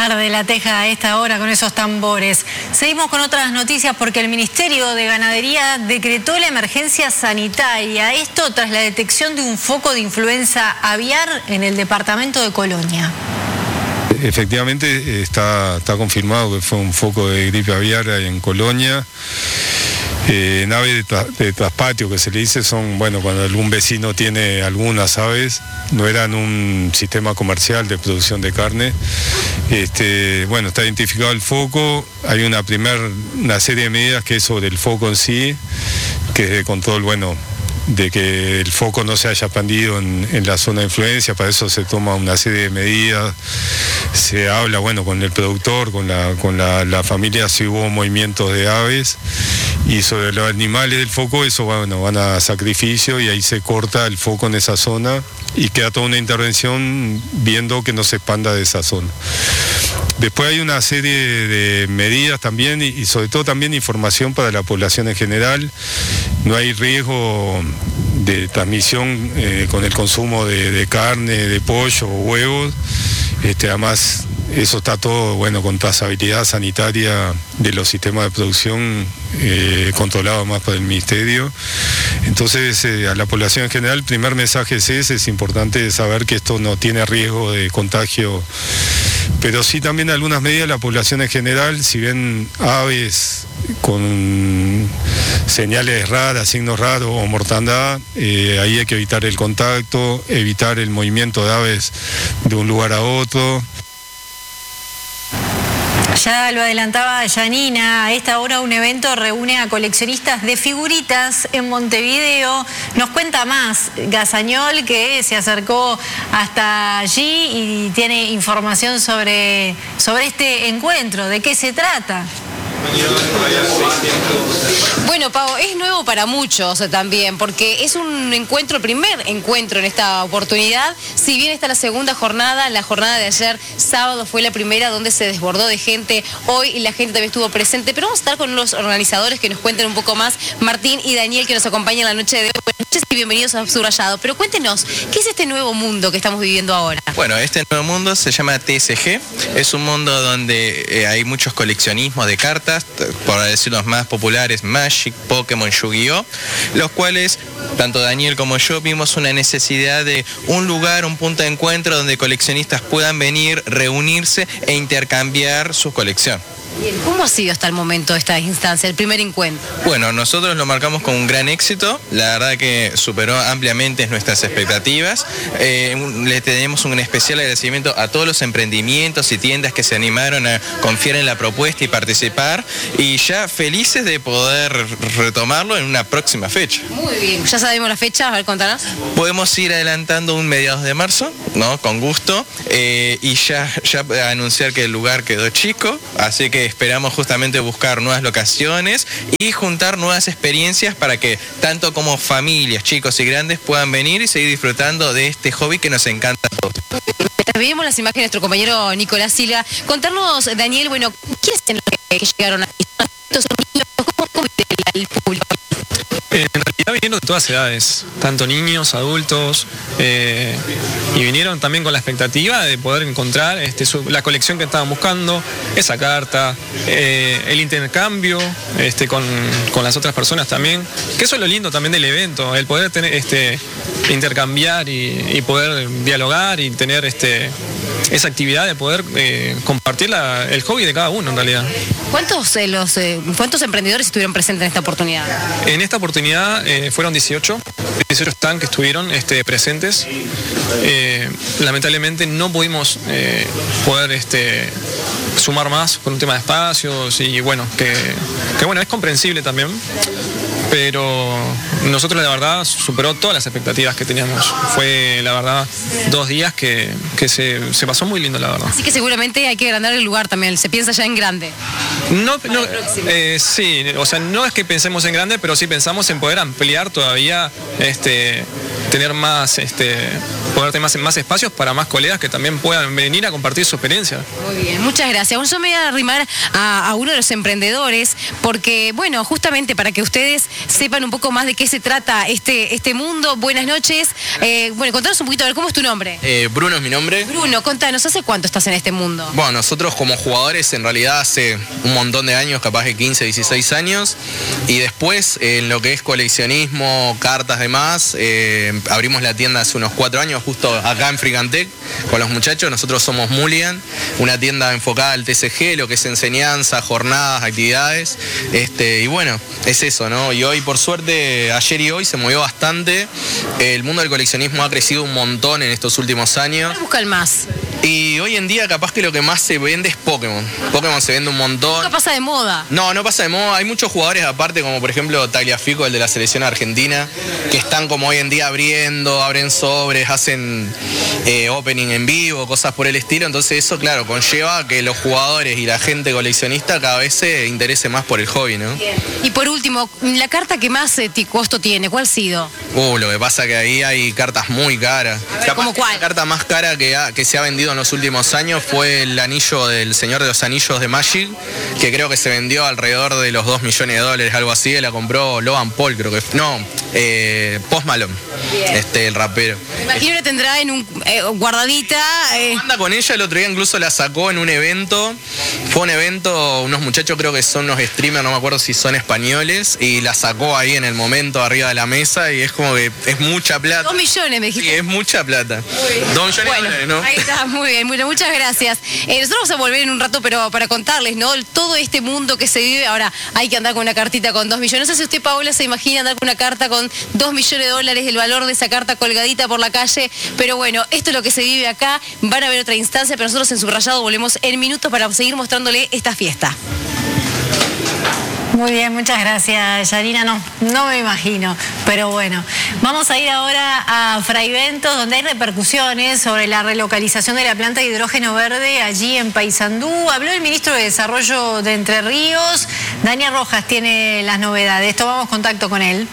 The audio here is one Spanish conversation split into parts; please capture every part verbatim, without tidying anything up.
Arde la teja a esta hora con esos tambores. Seguimos con otras noticias porque el Ministerio de Ganadería decretó la emergencia sanitaria. Esto tras la detección de un foco de influenza aviar en el departamento de Colonia. Efectivamente está, está confirmado que fue un foco de gripe aviar en Colonia. Eh, naves de, tra de traspatio que se le dice son, bueno, cuando algún vecino tiene algunas aves, no eran un sistema comercial de producción de carne. Este, bueno, está identificado el foco, hay una primer, una serie de medidas que es sobre el foco en sí, que es de control, bueno, de que el foco no se haya expandido en, en la zona de influencia. Para eso se toma una serie de medidas, se habla, bueno, con el productor, con la, con la, la familia, si hubo movimientos de aves, y sobre los animales del foco, eso, bueno, van a sacrificio y ahí se corta el foco en esa zona y queda toda una intervención viendo que no se expanda de esa zona. Después hay una serie de medidas también y, y sobre todo también información para la población en general. No hay riesgo de transmisión eh, con el consumo de, de carne, de pollo o huevos. Este, además, eso está todo, bueno, con trazabilidad sanitaria de los sistemas de producción eh, controlados más por el Ministerio. Entonces, eh, a la población en general, el primer mensaje es ese: es importante saber que esto no tiene riesgo de contagio, pero sí también algunas medidas de la población en general. Si ven aves con señales raras, signos raros o mortandad, eh, ahí hay que evitar el contacto, evitar el movimiento de aves de un lugar a otro. Ya lo adelantaba Janina, a esta hora un evento reúne a coleccionistas de figuritas en Montevideo. Nos cuenta más Gazañol, que se acercó hasta allí y tiene información sobre, sobre este encuentro. ¿De qué se trata? Bueno, Pau, es nuevo para muchos también, porque es un encuentro, el primer encuentro en esta oportunidad. Si bien está la segunda jornada, la jornada de ayer, sábado, fue la primera donde se desbordó de gente. Hoy la gente también estuvo presente, pero vamos a estar con los organizadores que nos cuenten un poco más, Martín y Daniel, que nos acompañan en la noche de hoy. Buenas noches y bienvenidos a Subrayado. Pero cuéntenos, ¿qué es este nuevo mundo que estamos viviendo ahora? Bueno, este nuevo mundo se llama T S G, es un mundo donde eh, hay muchos coleccionismos de cartas, por decir los más populares, Magic, Pokémon, Yu-Gi-Oh!, los cuales tanto Daniel como yo vimos una necesidad de un lugar, un punto de encuentro donde coleccionistas puedan venir, reunirse e intercambiar su colección. Bien, ¿cómo ha sido hasta el momento esta instancia, el primer encuentro? Bueno, nosotros lo marcamos con un gran éxito, la verdad que superó ampliamente nuestras expectativas. Eh, le tenemos un especial agradecimiento a todos los emprendimientos y tiendas que se animaron a confiar en la propuesta y participar, y ya felices de poder retomarlo en una próxima fecha. Muy bien, ya sabemos la fecha, a ver, contanos. Podemos ir adelantando un mediados de marzo, ¿no? Con gusto, eh, y ya, ya anunciar que el lugar quedó chico, así que esperamos justamente buscar nuevas locaciones y juntar nuevas experiencias para que tanto como familias, chicos y grandes puedan venir y seguir disfrutando de este hobby que nos encanta a todos. Vimos las imágenes de nuestro compañero Nicolás Silva. Contarnos, Daniel, bueno, ¿quiénes son los que, que llegaron aquí? ¿Cómo, cómo vive el público? En realidad vinieron de todas edades, tanto niños, adultos, eh, y vinieron también con la expectativa de poder encontrar este, su, la colección que estaban buscando, esa carta, eh, el intercambio este, con, con las otras personas también, que eso es lo lindo también del evento, el poder tener, este, intercambiar y, y poder dialogar y tener este, esa actividad de poder eh, compartir la, el hobby de cada uno en realidad. ¿Cuántos, eh, los, eh, ¿Cuántos emprendedores estuvieron presentes en esta oportunidad? En esta oportunidad eh, fueron dieciocho, dieciocho stands que estuvieron este, presentes. Eh, lamentablemente no pudimos eh, poder este, sumar más por un tema de espacios y bueno, que, que bueno, es comprensible también. Pero nosotros la verdad superó todas las expectativas que teníamos. Fue la verdad dos días que, que se, se pasó muy lindo, la verdad. Así que seguramente hay que agrandar el lugar también, se piensa ya en grande. No, no eh, sí, o sea, no es que pensemos en grande, pero sí pensamos en poder ampliar todavía este, tener más, este, poder tener más, más espacios para más colegas que también puedan venir a compartir su experiencia. Muy bien, muchas gracias. Bueno, yo me voy a arrimar a, a uno de los emprendedores, porque, bueno, justamente para que ustedes sepan un poco más de qué se trata este, este mundo. Buenas noches. Eh, bueno, contanos un poquito, a ver, ¿cómo es tu nombre? Eh, Bruno es mi nombre. Bruno, contanos, ¿hace cuánto estás en este mundo? Bueno, nosotros como jugadores en realidad hace un montón de años, capaz de quince, dieciséis años, y después en lo que es coleccionismo, cartas, demás, eh, abrimos la tienda hace unos cuatro años, justo acá en Fricantec, con los muchachos. Nosotros somos Mulligan, una tienda enfocada al T C G, lo que es enseñanza, jornadas, actividades, este, y bueno, es eso, ¿no? Y hoy, por suerte, ayer y hoy se movió bastante. El mundo del coleccionismo ha crecido un montón en estos últimos años. Buscan más. Y hoy en día capaz que lo que más se vende es Pokémon. Pokémon se vende un montón. Nunca pasa de moda. No, no pasa de moda. Hay muchos jugadores aparte, como por ejemplo Tagliafico, el de la selección argentina, que están como hoy en día abriendo, abren sobres, hacen eh, opening en vivo, cosas por el estilo. Entonces eso, claro, conlleva que los jugadores y la gente coleccionista cada vez se interese más por el hobby, ¿no? Bien. Y por último, la carta que más eh, costo tiene, ¿cuál ha sido? Uh, lo que pasa que ahí hay cartas muy caras. A ver, ¿cómo cuál? La carta más cara que, ha, que se ha vendido en los últimos años fue el anillo del Señor de los Anillos de Magic, que creo que se vendió alrededor de los dos millones de dólares, algo así. La compró Logan Paul, creo que no, eh, Post Malone, este, el rapero. Me imagino que tendrá en un eh, guardadita. Eh. Anda con ella, el otro día incluso la sacó en un evento. Fue un evento, unos muchachos creo que son unos streamers, no me acuerdo si son españoles, y la sacó ahí en el momento arriba de la mesa, y es como que es mucha plata. Dos millones, me dijiste. Sí, es mucha plata. Dos millones Bueno, de dólares, ¿no? ahí está, muy bien, muchas, muchas gracias. Eh, nosotros vamos a volver en un rato, pero para contarles, ¿no? Todo este mundo que se vive, ahora hay que andar con una cartita con dos millones. No sé si usted, Paola, se imagina andar con una carta con dos millones de dólares, el valor de esa carta colgadita por la calle, pero bueno, esto es lo que se vive acá. Van a ver otra instancia, pero nosotros en Subrayado volvemos en minutos para seguir mostrándole esta fiesta. Muy bien, muchas gracias, Yanina. No, no me imagino, pero bueno. Vamos a ir ahora a Fraiventos, donde hay repercusiones sobre la relocalización de la planta de hidrógeno verde allí en Paysandú. Habló el ministro de Desarrollo de Entre Ríos. Daniel Rojas tiene las novedades. Tomamos contacto con él.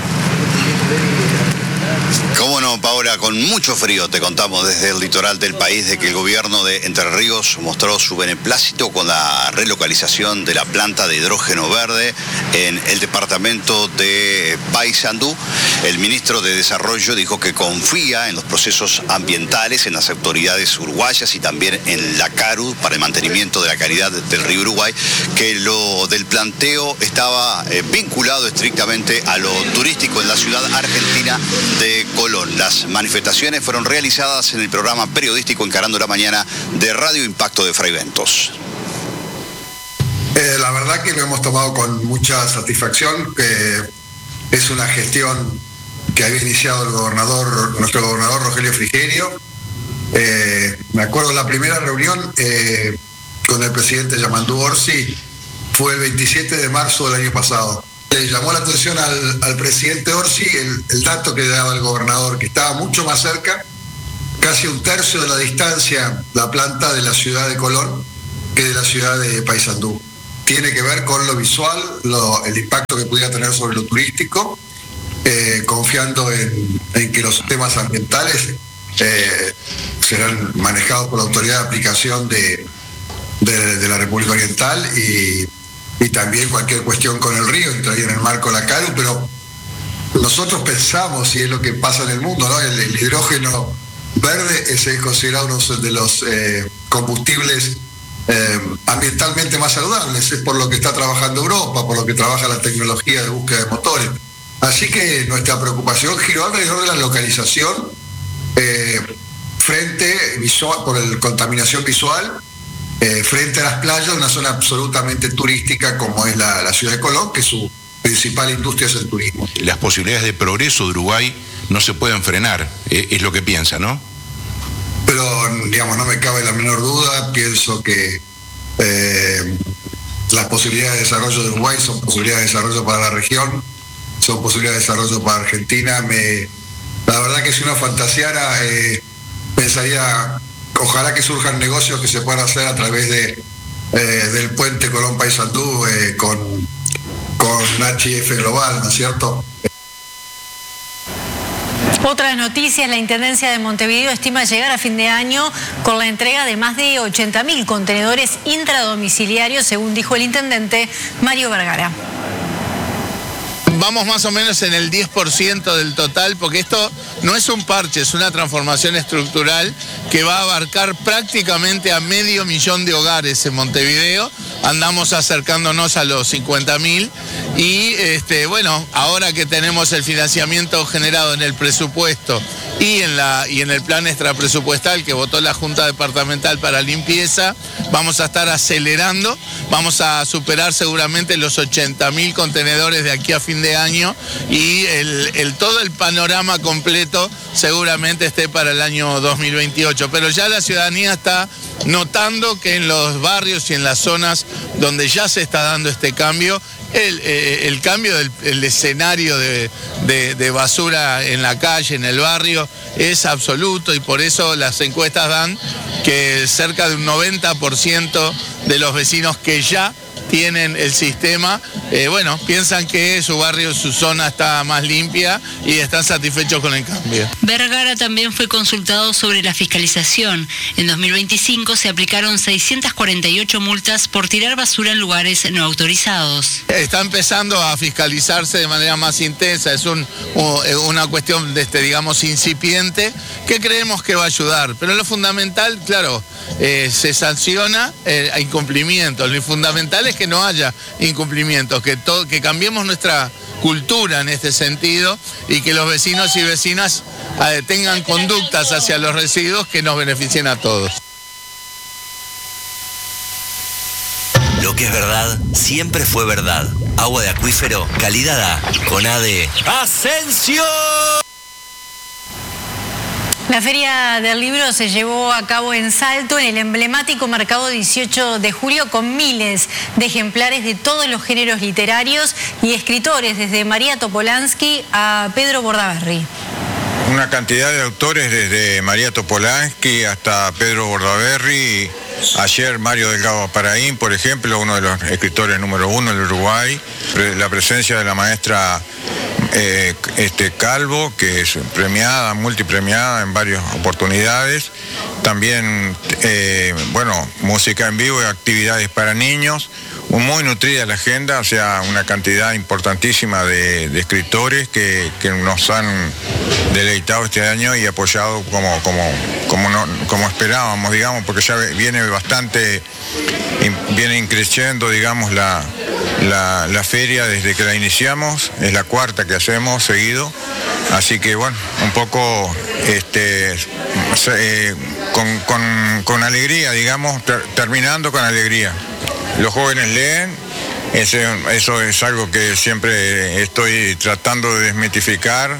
Cómo no, Paola, con mucho frío te contamos desde el litoral del país de que el gobierno de Entre Ríos mostró su beneplácito con la relocalización de la planta de hidrógeno verde en el departamento de Paysandú. El ministro de Desarrollo dijo que confía en los procesos ambientales, en las autoridades uruguayas y también en la CARU para el mantenimiento de la calidad del río Uruguay, que lo del planteo estaba eh, vinculado estrictamente a lo turístico en la ciudad argentina de Colón. Las manifestaciones fueron realizadas en el programa periodístico Encarando la Mañana de Radio Impacto de Fraiventos. Eh, la verdad que lo hemos tomado con mucha satisfacción, que es una gestión que había iniciado el gobernador, nuestro gobernador Rogelio Frigerio. Eh, me acuerdo la primera reunión eh, con el presidente Yamandú Orsi fue el veintisiete de marzo del año pasado. Le llamó la atención al, al presidente Orsi el, el dato que daba el gobernador, que estaba mucho más cerca, casi un tercio de la distancia, la planta de la ciudad de Colón que de la ciudad de Paysandú. Tiene que ver con lo visual, lo, el impacto que pudiera tener sobre lo turístico, eh, confiando en, en que los temas ambientales eh, serán manejados por la autoridad de aplicación de, de, de la República Oriental y y también cualquier cuestión con el río entraría en el marco de la CARU, pero nosotros pensamos, y es lo que pasa en el mundo, ¿no? el, el hidrógeno verde es considerado uno de los eh, combustibles eh, ambientalmente más saludables, es por lo que está trabajando Europa, por lo que trabaja la tecnología de búsqueda de motores. Así que nuestra preocupación giró alrededor de la localización eh, frente visual, por la contaminación visual, Eh, frente a las playas de una zona absolutamente turística como es la, la ciudad de Colón, que su principal industria es el turismo. Las posibilidades de progreso de Uruguay no se pueden frenar, eh, es lo que piensa, ¿no? Pero, digamos, no me cabe la menor duda, pienso que eh, las posibilidades de desarrollo de Uruguay son posibilidades de desarrollo para la región, son posibilidades de desarrollo para Argentina. Me, la verdad que si uno fantaseara, eh, pensaría... Ojalá que surjan negocios que se puedan hacer a través de, eh, del puente Colón-Paysandú eh, con, con H I F Global, ¿no es cierto? Otras noticias, la Intendencia de Montevideo estima llegar a fin de año con la entrega de más de ochenta mil contenedores intradomiciliarios, según dijo el intendente Mario Vergara. Vamos más o menos en el diez por ciento del total, porque esto no es un parche, es una transformación estructural que va a abarcar prácticamente a medio millón de hogares en Montevideo. Andamos acercándonos a los cincuenta mil y este, bueno, ahora que tenemos el financiamiento generado en el presupuesto y en, la, y en el plan extrapresupuestal que votó la Junta Departamental para limpieza, vamos a estar acelerando, vamos a superar seguramente los ochenta mil contenedores de aquí a fin de año y el, el, todo el panorama completo seguramente esté para el año dos mil veintiocho, pero ya la ciudadanía está notando que en los barrios y en las zonas donde ya se está dando este cambio, el, eh, el cambio del el escenario de, de, de basura en la calle, en el barrio, es absoluto, y por eso las encuestas dan que cerca de un noventa por ciento de los vecinos que ya tienen el sistema, eh, bueno, piensan que su barrio, su zona está más limpia y están satisfechos con el cambio. Vergara también fue consultado sobre la fiscalización. En dos mil veinticinco se aplicaron seiscientas cuarenta y ocho multas por tirar basura en lugares no autorizados. Está empezando a fiscalizarse de manera más intensa, es un, una cuestión, de este, digamos, incipiente, que creemos que va a ayudar. Pero lo fundamental, claro, eh, se sanciona eh, a incumplimientos. Lo fundamental es que no haya incumplimientos, que, todo, que cambiemos nuestra cultura en este sentido y que los vecinos y vecinas eh, tengan conductas hacia los residuos que nos beneficien a todos. Lo que es verdad, siempre fue verdad. Agua de acuífero, calidad A, con A de Asensio. La Feria del Libro se llevó a cabo en Salto, en el emblemático mercado dieciocho de julio, con miles de ejemplares de todos los géneros literarios y escritores, desde María Topolansky a Pedro Bordaberry. Una cantidad de autores, desde María Topolansky hasta Pedro Bordaberry. Ayer Mario Delgado Aparaín, por ejemplo, uno de los escritores número uno del Uruguay. La presencia de la maestra eh, este, Calvo, que es premiada, multipremiada en varias oportunidades. También, eh, bueno, música en vivo y actividades para niños. Muy nutrida la agenda, o sea, una cantidad importantísima de, de escritores que, que nos han deleitado este año y apoyado como, como, como, no, como esperábamos, digamos, porque ya viene bastante, viene increciendo, digamos, la, la, la feria desde que la iniciamos, es la cuarta que hacemos seguido, así que bueno, un poco este, eh, con, con, con alegría, digamos, ter, terminando con alegría. Los jóvenes leen, ese, eso es algo que siempre estoy tratando de desmitificar.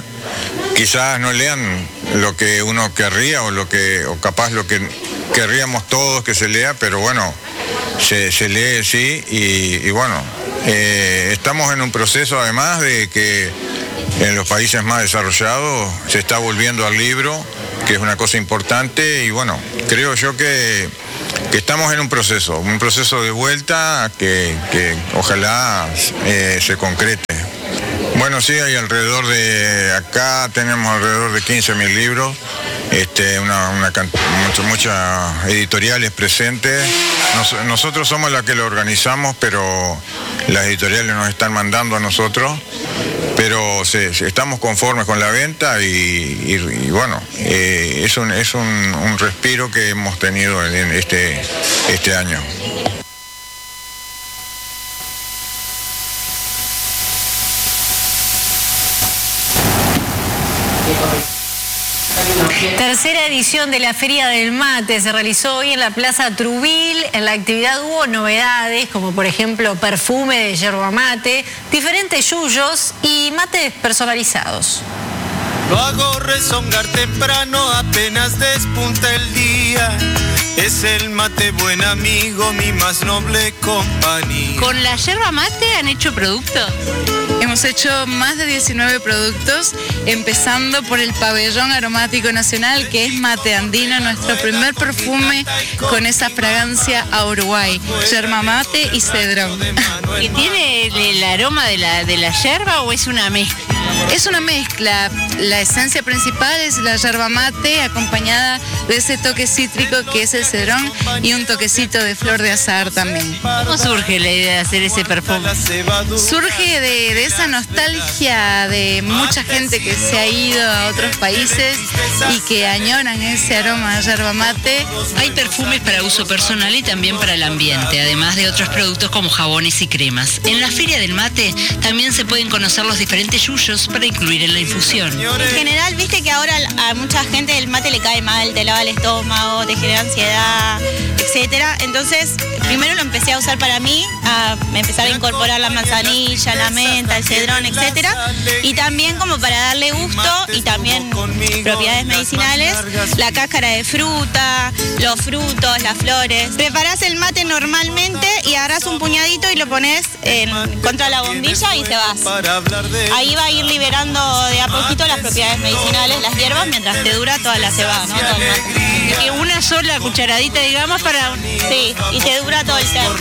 Quizás no lean lo que uno querría o lo que, o capaz lo que querríamos todos que se lea, pero bueno, se, se lee sí, y, y bueno, eh, estamos en un proceso además de que en los países más desarrollados se está volviendo al libro, que es una cosa importante, y bueno, creo yo que que estamos en un proceso, un proceso de vuelta que, que ojalá eh, se concrete. Bueno, sí, hay alrededor de, acá tenemos alrededor de quince mil libros, este, una, una muchas mucha editoriales presentes. Nos, nosotros somos la que lo organizamos, pero las editoriales nos están mandando a nosotros. Pero sí, sí, estamos conformes con la venta y, y, y bueno, eh, es, un, es un, un respiro que hemos tenido en este, este año. Tercera edición de la Feria del Mate se realizó hoy en la Plaza Trubil. En la actividad hubo novedades, como por ejemplo perfume de yerba mate, diferentes yuyos y mates personalizados. Lo hago rezongar temprano, apenas despunta el día. Es el mate buen amigo, mi más noble compañía. ¿Con la yerba mate han hecho productos? Hemos hecho más de diecinueve productos, empezando por el pabellón aromático nacional, que es mate andino, nuestro primer perfume con esa fragancia a Uruguay, yerba mate y cedrón. ¿Y tiene el, el aroma de la, de la yerba o es una mezcla? Es una mezcla. La esencia principal es la yerba mate acompañada de ese toque cítrico que es el cedrón y un toquecito de flor de azahar también. ¿Cómo surge la idea de hacer ese perfume? Surge de, de esa nostalgia de mucha gente que se ha ido a otros países y que añoran ese aroma de yerba mate. Hay perfumes para uso personal y también para el ambiente, además de otros productos como jabones y cremas. En la Feria del Mate también se pueden conocer los diferentes yuyos para incluir en la infusión. En general, viste que ahora a mucha gente el mate le cae mal, te lava el estómago, te genera ansiedad, etcétera. Entonces, primero lo empecé a usar para mí, a empezar a incorporar la manzanilla, la menta, el cedrón, etcétera. Y también como para darle gusto y también propiedades medicinales, la cáscara de fruta, los frutos, las flores. Preparás el mate normalmente y agarrás un puñadito y lo pones en, contra la bombilla y se va. Ahí va a ir liberando de a poquito las propiedades medicinales, las hierbas, mientras te dura toda la cebada, ¿no? Todo el mate. Y una sola cucharadita, digamos, para... Sí, y te dura todo el termo.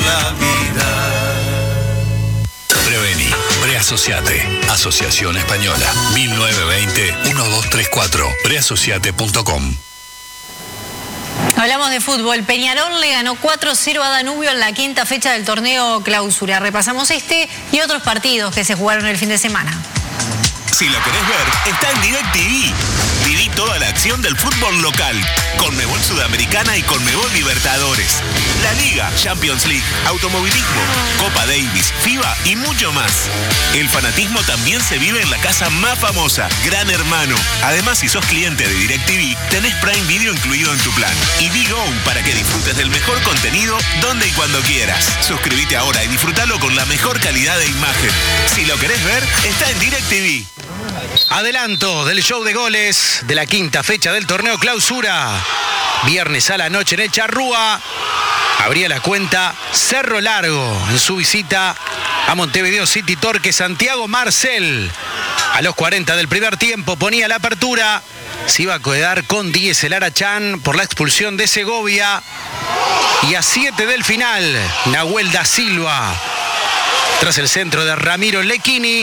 Prevení, preasociate. Asociación Española. mil novecientos veinte, doce treinta y cuatro. preasociate punto com. Hablamos de fútbol. Peñarol le ganó cuatro cero a Danubio en la quinta fecha del torneo Clausura. Repasamos este y otros partidos que se jugaron el fin de semana. Si lo querés ver, está en DirecTV. Viví toda la acción del fútbol local. Conmebol Sudamericana y Conmebol Libertadores. La Liga, Champions League, automovilismo, Copa Davis, FIBA y mucho más. El fanatismo también se vive en la casa más famosa, Gran Hermano. Además, si sos cliente de DirecTV, tenés Prime Video incluido en tu plan. Y Big O para que disfrutes del mejor contenido donde y cuando quieras. Suscríbete ahora y disfrútalo con la mejor calidad de imagen. Si lo querés ver, está en DirecTV. Adelanto del show de goles de la quinta fecha del torneo Clausura. Viernes a la noche en el Charrúa. Abría la cuenta Cerro Largo en su visita a Montevideo City Torque. Santiago Marcel a los cuarenta del primer tiempo ponía la apertura. Se iba a quedar con diez el Arachán por la expulsión de Segovia. Y a siete del final, Nahuel da Silva. Tras el centro de Ramiro Lecchini.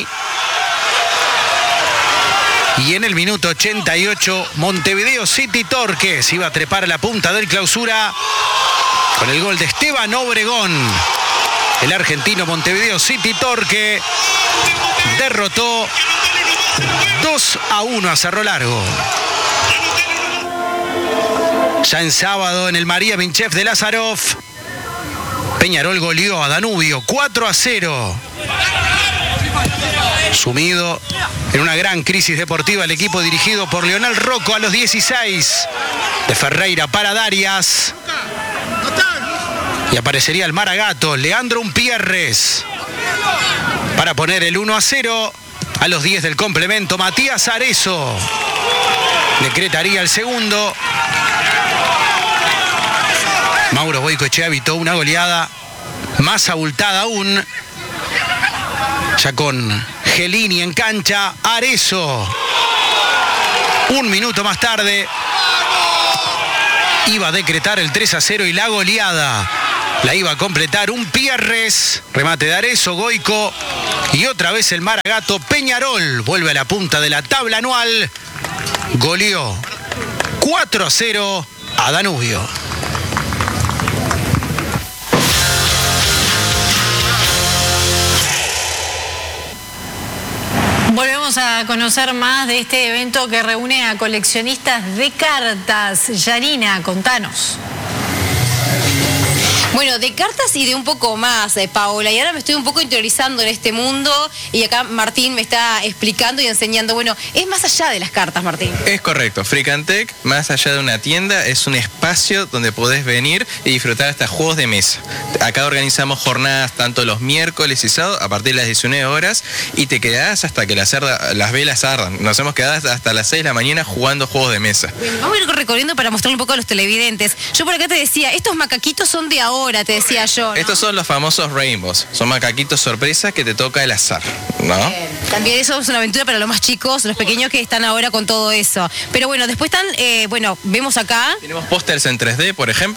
Y en el minuto ochenta y ocho, Montevideo City Torque se iba a trepar a la punta del Clausura con el gol de Esteban Obregón. El argentino Montevideo City Torque derrotó dos a uno a Cerro Largo. Ya en sábado en el María Minchev de Lázarov, Peñarol goleó a Danubio cuatro a cero. Sumido en una gran crisis deportiva el equipo dirigido por Leonel Rocco a los dieciséis. De Ferreira para Darias. Y aparecería el Maragato, Leandro Umpierres. Para poner el uno a cero a los diez del complemento, Matías Arezo. Decretaría el segundo. Mauro Boicoechea evitó una goleada más abultada aún. Ya con Gelini en cancha, Arezo. Un minuto más tarde iba a decretar el tres a cero y la goleada la iba a completar Umpierres. Remate de Arezo, Goico y otra vez el Maragato. Peñarol vuelve a la punta de la tabla anual. Goleó cuatro a cero a Danubio. Volvemos a conocer más de este evento que reúne a coleccionistas de cartas. Yanina, contanos. Bueno, de cartas y de un poco más, eh, Paola, y ahora me estoy un poco interiorizando en este mundo y acá Martín me está explicando y enseñando, bueno, es más allá de las cartas, Martín. Es correcto, Fricantec, más allá de una tienda, es un espacio donde podés venir y disfrutar hasta juegos de mesa. Acá organizamos jornadas tanto los miércoles y sábados a partir de las diecinueve horas y te quedás hasta que las, arda, las velas ardan. Nos hemos quedado hasta las seis de la mañana jugando juegos de mesa. Bueno, vamos a ir recorriendo para mostrarle un poco a los televidentes. Yo por acá te decía, estos macaquitos son de ahora. Te decía yo, ¿no? Estos son los famosos rainbows, son macaquitos sorpresa que te toca el azar, ¿no? Bien. También eso es una aventura para los más chicos, los pequeños que están ahora con todo eso. Pero bueno, después están, eh, bueno, vemos acá. Tenemos pósters en tres D, por ejemplo.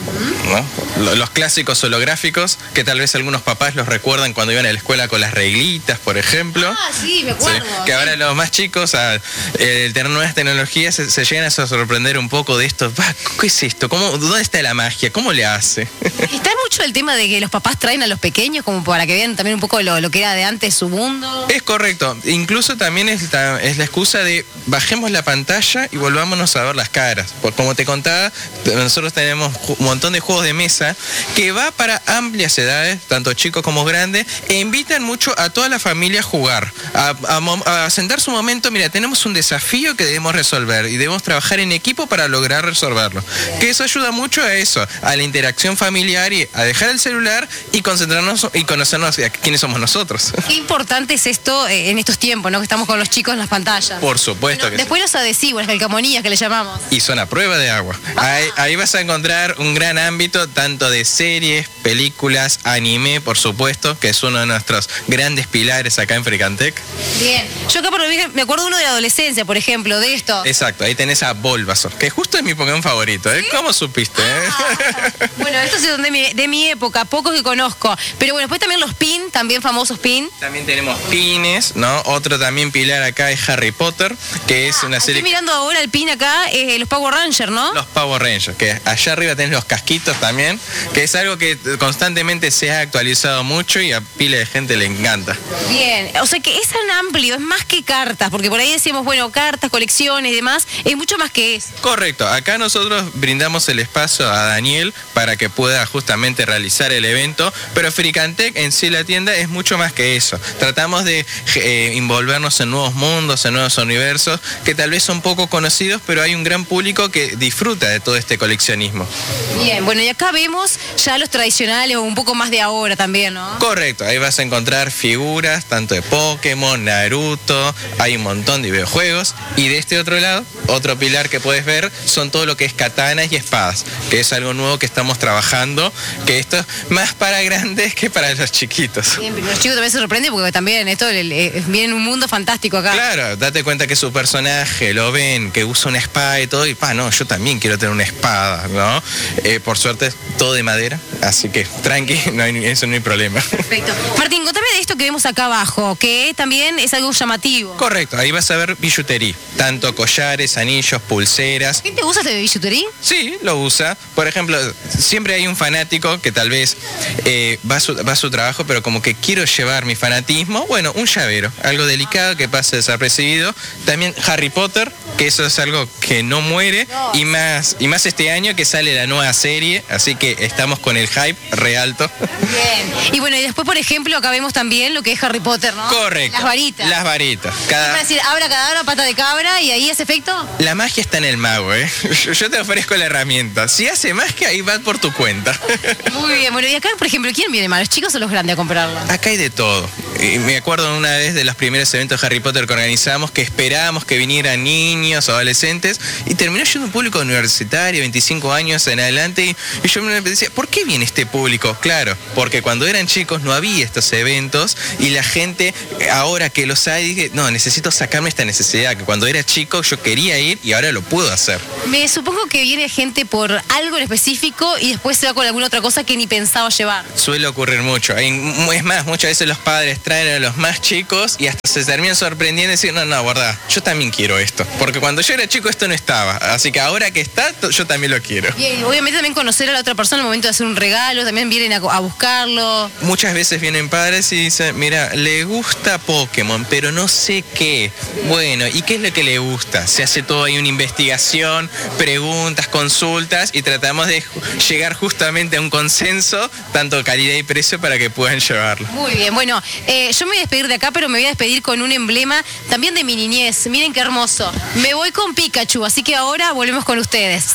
¿no? Los clásicos holográficos, que tal vez algunos papás los recuerdan cuando iban a la escuela con las reglitas, por ejemplo. Ah, sí, me acuerdo. Sí, que ahora los más chicos, al eh, tener nuevas tecnologías, se, se llegan a sorprender un poco de esto. ¿Qué es esto? ¿Cómo, ¿Dónde está la magia? ¿Cómo le hace? Está mucho el tema de que los papás traen a los pequeños como para que vean también un poco lo, lo que era de antes su mundo. Es correcto. Incluso también es la, es la excusa de bajemos la pantalla y volvámonos a ver las caras. Porque como te contaba, nosotros tenemos un montón de juegos de mesa que va para amplias edades, tanto chicos como grandes, e invitan mucho a toda la familia a jugar, a, a, a sentar su momento. Mira, tenemos un desafío que debemos resolver y debemos trabajar en equipo para lograr resolverlo. Que eso ayuda mucho a eso, a la interacción familiar y a dejar el celular y concentrarnos y conocernos a quiénes somos nosotros. Qué importante es esto eh, en estos tiempos, ¿no? Que estamos con los chicos en las pantallas. Por supuesto bueno, que después sí. Los adhesivos, las calcamonías que le llamamos. Y son a prueba de agua. Ahí, ahí vas a encontrar un gran ámbito tanto de series, películas, anime, por supuesto, que es uno de nuestros grandes pilares acá en Fricantec. Bien. Yo acá por lo menos me acuerdo uno de la adolescencia, por ejemplo, de esto. Exacto, ahí tenés a Bulbasaur, que justo es mi Pokémon favorito, ¿eh? ¿Sí? ¿Cómo supiste? Eh? Ah, bueno, estos son de mi, de mi época, pocos que conozco. Pero bueno, después también los pin, también famosos pin. También tenemos pines, ¿no? Otro también pilar acá es Harry Potter, que es ah, una serie... Estoy mirando ahora el pin acá, eh, los Power Rangers, ¿no? Los Power Rangers, que allá arriba tenés los casquitos también, que es algo que constantemente se ha actualizado mucho y a pila de gente le encanta. Bien, o sea que es tan amplio, es más que cartas, porque por ahí decíamos, bueno, cartas, colecciones y demás, es mucho más que eso. Correcto, acá nosotros brindamos el espacio a Daniel para que pueda justamente realizar el evento, pero Fricantec en sí la tienda es mucho más que eso. Tratamos de eh, involvernos en nuevos mundos, en nuevos universos, que tal vez son poco conocidos, pero hay un gran público que disfruta de todo este coleccionismo. Bien, bueno, y acá vemos ya los tradicionales o un poco más de ahora también, ¿no? Correcto, ahí vas a encontrar figuras tanto de Pokémon, Naruto, hay un montón de videojuegos, y de este otro lado, otro pilar que puedes ver son todo lo que es katanas y espadas, que es algo nuevo que estamos trabajando, que esto es más para grandes que para los chiquitos. Bien, pero los chicos también se sorprenden porque también esto viene un mundo fantástico acá. Claro, date cuenta que su personaje lo ven, que usa una espada y todo, y pa, no, yo también quiero tener una espada, ¿no? Eh, por suerte, todo de madera, así que tranqui, no hay, eso no hay problema. Perfecto. Martín, contame de esto que vemos acá abajo, que también es algo llamativo. Correcto, ahí vas a ver billutería, tanto collares, anillos, pulseras. ¿Quién te usa este billutería? Sí, lo usa. Por ejemplo, siempre hay un fanático que tal vez eh, va, a su, va a su trabajo, pero como que quiero llevar mi fanatismo, bueno, un llavero, algo delicado que pase desapercibido. También Harry Potter, que eso es algo que no muere, no. Y, más, y más este año que sale la nueva serie, así que estamos con el hype re alto. Bien. Y bueno, y después, por ejemplo, acá vemos también lo que es Harry Potter, ¿no? Correcto. Las varitas. Las varitas. Cada... Para decir, abra cadabra, pata de cabra, y ahí hace efecto. La magia está en el mago, ¿eh? Yo te ofrezco la herramienta. Si hace magia, ahí va por tu cuenta. Muy bien. Bueno, y acá, por ejemplo, ¿quién viene más? ¿Los chicos o los grandes a comprarla? Acá hay de todo. Y me acuerdo una vez de los primeros eventos de Harry Potter que organizamos, que esperábamos que vinieran niños, adolescentes, y terminó yendo un público universitario, veinticinco años en adelante, y, y yo me decía, ¿por qué viene este público? Claro, porque cuando eran chicos no había estos eventos, y la gente, ahora que los hay, dije, no, necesito sacarme esta necesidad, que cuando era chico yo quería ir y ahora lo puedo hacer. Me supongo que viene gente por algo en específico y después se va con alguna otra cosa que ni pensaba llevar. Suele ocurrir mucho. Hay, es más, muchas veces los padres traen a los más chicos y hasta se terminan sorprendiendo y dicen, no, no, verdad, yo también quiero esto. Porque cuando yo era chico esto no estaba. Así que ahora que está, yo también lo quiero. Y obviamente también conocer a la otra persona al momento de hacer un regalo, también vienen a, a buscarlo. Muchas veces vienen padres y dicen, mira, le gusta Pokémon, pero no sé qué. Bueno, ¿y qué es lo que le gusta? Se hace todo ahí una investigación, preguntas, consultas, y tratamos de llegar justamente a un consenso, tanto calidad y precio, para que puedan llevarlo. Muy bien, bueno, eh, yo me voy a despedir de acá, pero me voy a despedir con un emblema también de mi niñez. Miren qué hermoso. Me voy con Pikachu, así que ahora volvemos con ustedes.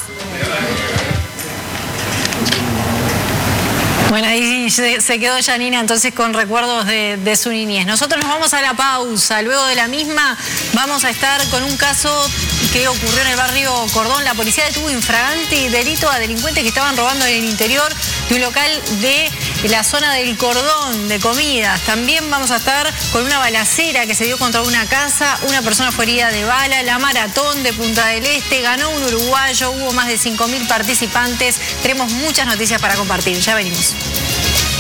Bueno, ahí se quedó Janina entonces con recuerdos de, de su niñez. Nosotros nos vamos a la pausa. Luego de la misma vamos a estar con un caso que ocurrió en el barrio Cordón. La policía detuvo infragante delito a delincuentes que estaban robando en el interior de un local de la zona del cordón de comidas. También vamos a estar con una balacera que se dio contra una casa, una persona fue herida de bala, la maratón de Punta del Este, ganó un uruguayo, hubo más de cinco mil participantes. Tenemos muchas noticias para compartir, ya venimos.